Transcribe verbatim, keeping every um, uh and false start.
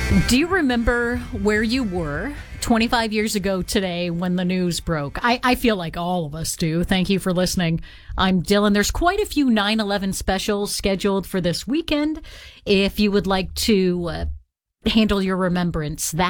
Do you remember where you were twenty-five years ago today when the news broke? I, I feel like all of us do. Thank you for listening. I'm Dylan. There's quite a few nine eleven specials scheduled for this weekend. If you would like to uh, handle your remembrance that